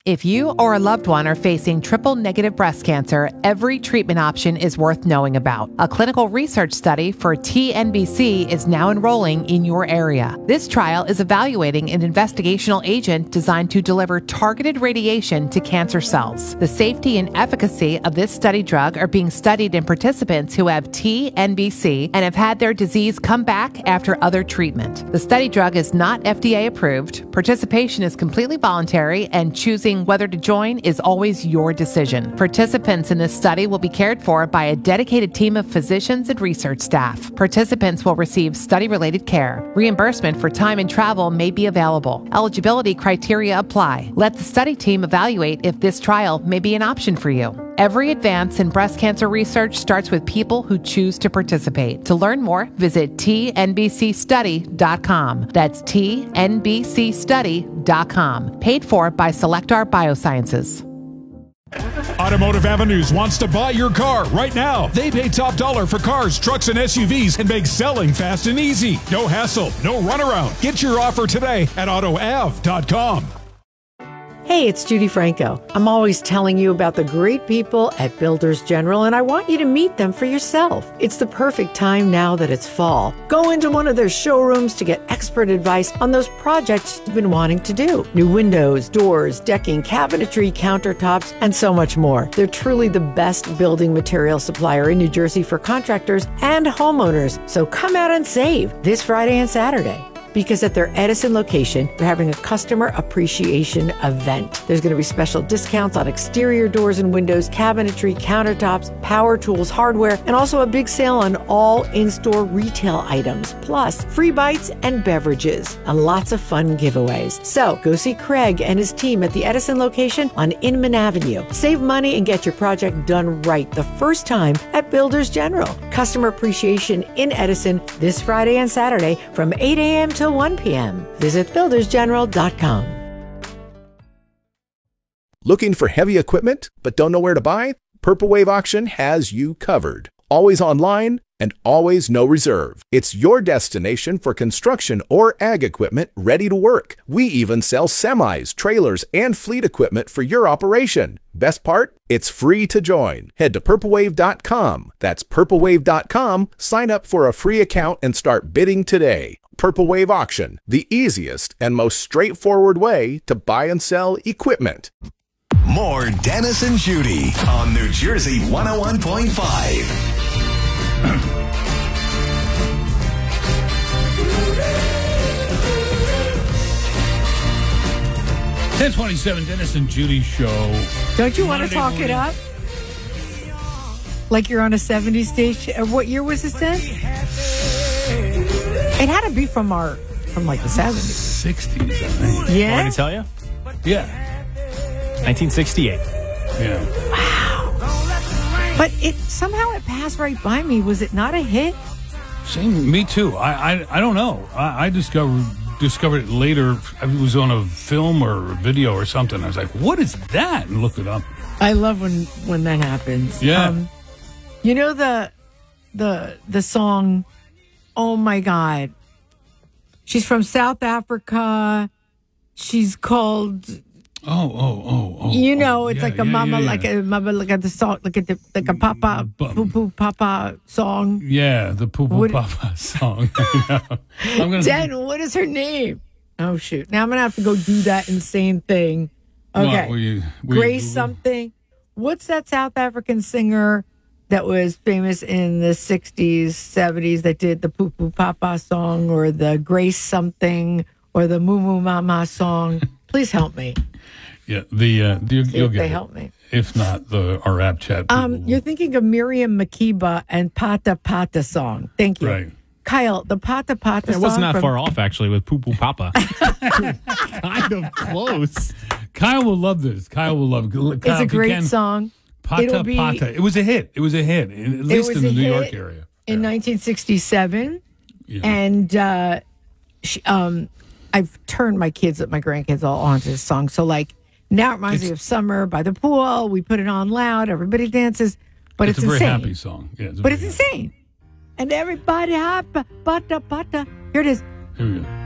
If you or a loved one are facing triple-negative breast cancer, every treatment option is worth knowing about. A clinical research study for TNBC is now enrolling in your area. This trial is evaluating an investigational agent designed to deliver targeted radiation to cancer cells. The safety and efficacy of this study drug are being studied in participants who have TNBC and have had their disease come back after other treatment. The study drug is not FDA approved. Participation is completely voluntary, and choosing whether to join is always your decision. Participants in this study will be cared for by a dedicated team of physicians and research staff. Participants will receive study-related care. Reimbursement for time and travel may be available. Eligibility criteria apply. Let the study team evaluate if this trial may be an option for you. Every advance in breast cancer research starts with people who choose to participate. To learn more, visit tnbcstudy.com. That's tnbcstudy.com. Paid for by Selectar Biosciences. Automotive Avenues wants to buy your car right now. They pay top dollar for cars, trucks, and SUVs and make selling fast and easy. No hassle, no runaround. Get your offer today at autoav.com. Hey, it's Judy Franco. I'm always telling you about the great people at Builders General, and I want you to meet them for yourself. It's the perfect time now that it's fall. Go into one of their showrooms to get expert advice on those projects you've been wanting to do. New windows, doors, decking, cabinetry, countertops, and so much more. They're truly the best building material supplier in New Jersey for contractors and homeowners. So come out and save this Friday and Saturday. Because at their Edison location, they're having a customer appreciation event. There's going to be special discounts on exterior doors and windows, cabinetry, countertops, power tools, hardware, and also a big sale on all in-store retail items, plus free bites and beverages, and lots of fun giveaways. So go see Craig and his team at the Edison location on Inman Avenue. Save money and get your project done right the first time at Builders General. Customer appreciation in Edison this Friday and Saturday from 8 a.m. till 1 p.m. Visit buildersgeneral.com. Looking for heavy equipment but don't know where to buy? Purple Wave Auction has you covered. Always online and always no reserve. It's your destination for construction or ag equipment ready to work. We even sell semis, trailers, and fleet equipment for your operation. Best part? It's free to join. Head to purplewave.com. That's purplewave.com. Sign up for a free account and start bidding today. Purple Wave Auction, the easiest and most straightforward way to buy and sell equipment. More Dennis and Judy on New Jersey 101.5. 1027 Dennis and Judy show. Don't you want to talk morning. it up? Like you're on a 70s stage. What year was this then? It had to be from like the 70s. 60s, I think. Yeah? Want me to tell you? Yeah. 1968. Yeah. Wow. But it passed right by me. Was it not a hit? Same, me too. I don't know. I discovered it later. It was on a film or a video or something. I was like, what is that? And looked it up. I love when that happens. Yeah. You know the song, oh my God. She's from South Africa. She's called Oh. You know, it's Yeah, like a mama, like a mama, like a song, like a papa, poo poo papa song. Yeah, the poo poo papa song. I'm gonna Dan, what is her name? Oh shoot! Now I'm gonna have to go do that insane thing. Okay, Grace something. What's that South African singer that was famous in the 60s, 70s that did the poo poo papa song or the Grace something or the moo moo mama song? Please help me. Yeah, you'll get they it. help me. If not, our app chat. You're thinking of Miriam Makeba and Pata Pata song. Thank you. Right. Kyle, the Pata Pata song. It wasn't that far off, actually, with Poo Poo Papa. Kind of close. Kyle will love this. Kyle will love it. It's a great song. Pata Pata. It was a hit. At least in the New York area. In 1967. Yeah. And I've turned my grandkids all onto this song. So, like, now it reminds me of summer by the pool. We put it on loud. Everybody dances. But it's a very insane. happy song. Yeah, But it's insane. And everybody, pata, pata. Here it is. Here we go.